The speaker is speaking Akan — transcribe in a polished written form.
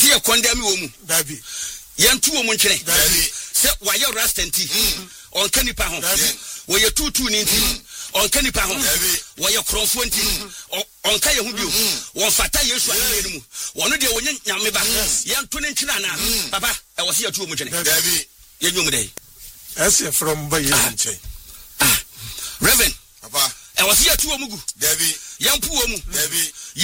see a condemn woman. Dabi. Yan 2 woman train. Say why your rastanti on Canipa home. Where your 2 ninty on Canipa home. Why your crown 20 on Kaya Hubu. One Fata Yeshua. One of the one Yamiba. Yan 20 China. Papa, I was here 2 women. Dabi. Young day. As from Bayan. Reverend. Papa. I was here 2 women. Dabi. Young poor woman. Dabi.